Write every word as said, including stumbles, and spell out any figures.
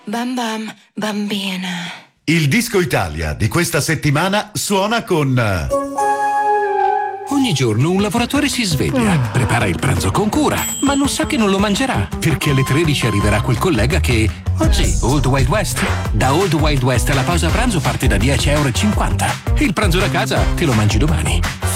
Bam bam, bambina. Il Disco Italia di questa settimana suona con... Ogni giorno un lavoratore si sveglia, prepara il pranzo con cura, ma non sa che non lo mangerà, perché alle tredici arriverà quel collega che... Oggi, Old Wild West. Da Old Wild West la pausa pranzo parte da dieci euro e cinquanta. Il pranzo da casa te lo mangi domani.